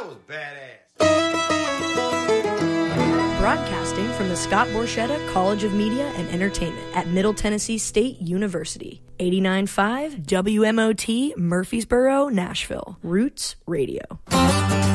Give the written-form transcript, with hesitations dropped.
was badass. Broadcasting from the Scott Borchetta College of Media and Entertainment at Middle Tennessee State University. 89.5 WMOT Murfreesboro, Nashville. Roots Radio.